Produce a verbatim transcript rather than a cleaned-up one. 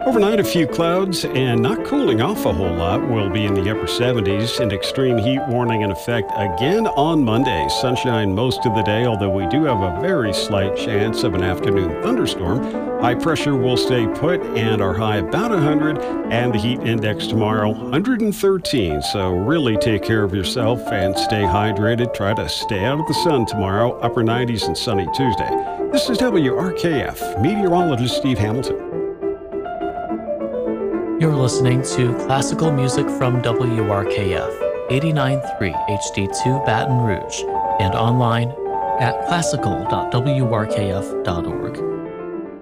Overnight, a few clouds and not cooling off a whole lot. We'll be in the upper seventies. An extreme heat warning in effect again on Monday. Sunshine most of the day, although we do have a very slight chance of an afternoon thunderstorm. High pressure will stay put and our high about one hundred, and the heat index tomorrow one hundred thirteen. So really take care of yourself and stay hydrated. Try to stay out of the sun tomorrow. Upper nineties and sunny Tuesday. This is W R K F meteorologist Steve Hamilton. You're listening to classical music from W R K F eighty-nine point three H D two Baton Rouge and online at classical dot w r k f dot org.